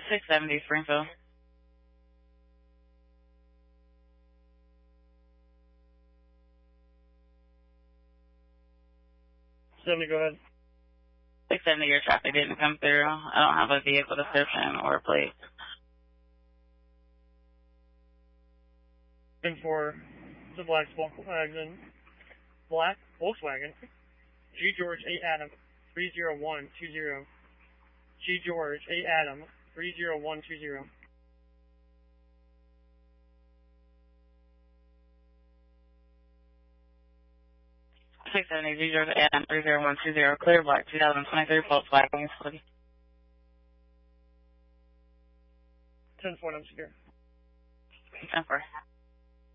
670 Springfield. 70, go ahead. 670, your traffic didn't come through. I don't have a vehicle description or a plate. And for the black Volkswagen, G. George 8 Adam 30120. G. George 8 Adam 30120. Six 670 G. George Adam 30120. Clear black 2023 Volkswagen utility. 10-4, I'm secure. 10-4.